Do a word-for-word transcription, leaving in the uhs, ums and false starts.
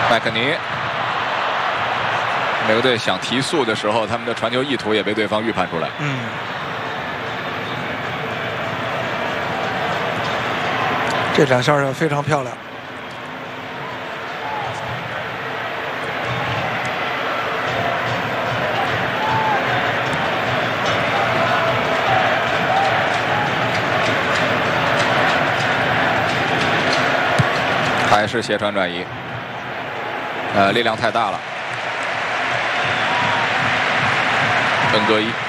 麦克尼，美国队想提速的时候，他们的传球意图也被对方预判出来。 嗯。这两下儿非常漂亮。 还是斜传转移，呃，力量太大了。恩格伊。